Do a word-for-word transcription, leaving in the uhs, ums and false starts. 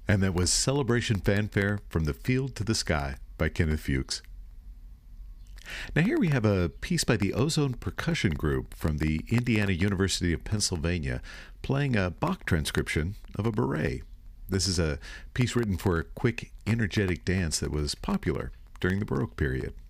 And that was Celebration Fanfare from the Field to the Sky by Kenneth Fuchs. Now here we have a piece by the Ozone Percussion Group from the Indiana University of Pennsylvania playing a Bach transcription of a beret. This is a piece written for a quick, energetic dance that was popular during the Baroque period.